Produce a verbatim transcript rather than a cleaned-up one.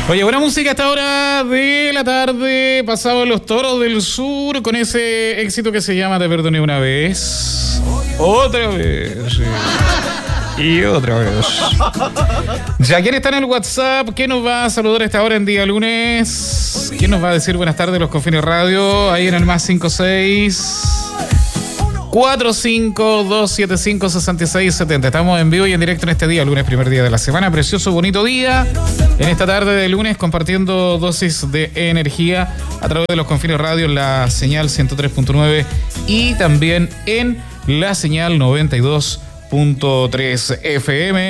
Oye, buena música a esta hora de la tarde, pasado Los Toros del Sur, con ese éxito que se llama Te perdoné una vez, otra vez, sí. Y otra vez. Ya, ¿quién está en el WhatsApp? ¿Quién nos va a saludar a esta hora en día lunes? ¿Quién nos va a decir buenas tardes los Confines Radio? Ahí en el más cinco seis cuatro cinco dos siete cinco seis seis siete cero. Estamos en vivo y en directo en este día, lunes, primer día de la semana. Precioso, bonito día. En esta tarde de lunes, compartiendo dosis de energía a través de los Confines Radio en la señal ciento tres punto nueve y también en la señal noventa y dos punto tres F M.